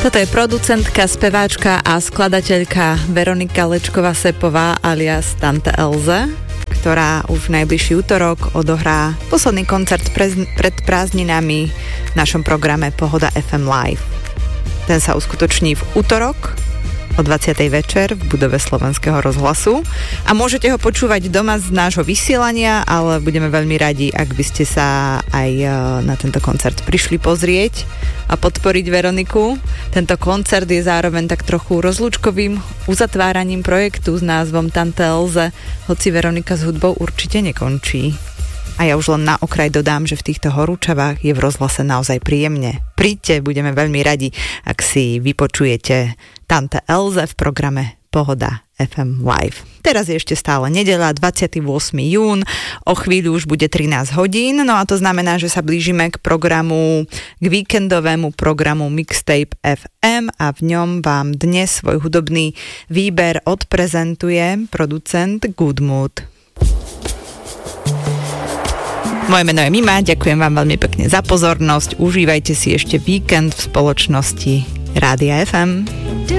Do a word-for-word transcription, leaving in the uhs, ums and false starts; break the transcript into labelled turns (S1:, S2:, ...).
S1: Toto je producentka, speváčka a skladateľka Veronika Lečková-Sepová alias Tante Elze, ktorá už v najbližší útorok odohrá posledný koncert prez, pred prázdninami v našom programe Pohoda ef em Live. Ten sa uskutoční v útorok o dvadsiatej večer v budove Slovenského rozhlasu a môžete ho počúvať doma z nášho vysielania, ale budeme veľmi radi, ak by ste sa aj na tento koncert prišli pozrieť a podporiť Veroniku. Tento koncert je zároveň tak trochu rozlúčkovým uzatváraním projektu s názvom Tante Elze, hoci Veronika s hudbou určite nekončí. A ja už len na okraj dodám, že v týchto horúčavách je v rozhlase naozaj príjemne. Príďte, budeme veľmi radi, ak si vypočujete Tante Elze v programe Pohoda ef em Live. Teraz je ešte stále nedeľa, dvadsiateho ôsmeho júna, o chvíľu už bude trinásť hodín, no a to znamená, že sa blížime k programu, k víkendovému programu Mixtape ef em a v ňom vám dnes svoj hudobný výber odprezentuje producent Good Mood. Moje meno je Mima, ďakujem vám veľmi pekne za pozornosť, užívajte si ešte víkend v spoločnosti Rádia ef em.